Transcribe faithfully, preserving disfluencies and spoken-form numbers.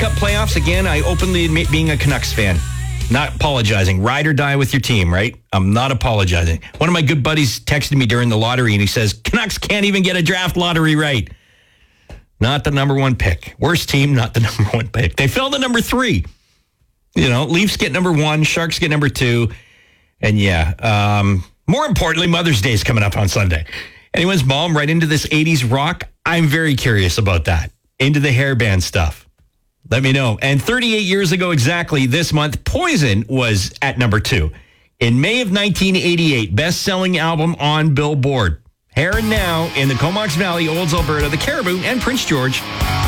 Cup playoffs, again, I openly admit being a Canucks fan. Not apologizing. Ride or die with your team, right? I'm not apologizing. One of my good buddies texted me during the lottery, and he says, Canucks can't even get a draft lottery right. Not the number one pick. Worst team, not the number one pick. They fell to number three. You know, Leafs get number one, Sharks get number two. And yeah, um, more importantly, Mother's Day is coming up on Sunday. Anyone's mom right into this eighties rock? I'm very curious about that. Into the hairband stuff. Let me know. And thirty-eight years ago exactly this month, Poison was at number two. In May of nineteen eighty-eight, best-selling album on Billboard. Here and now in the Comox Valley, Olds, Alberta, the Caribou, and Prince George.